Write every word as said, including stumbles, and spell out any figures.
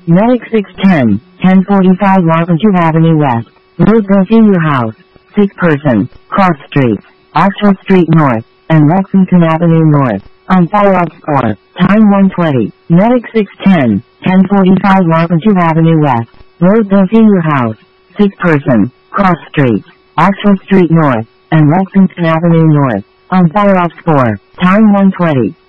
Medic six ten, ten forty-five Larpenteur Avenue West, Roseville Senior House, sick person, cross streets, Oxford Street North, and Lexington Avenue North, on follow-up score, time one twenty. Medic six ten, ten forty-five Larpenteur Avenue West, Roseville Senior House, sick person, cross streets, Oxford Street North, and Lexington Avenue North, on follow-up score, time one twenty.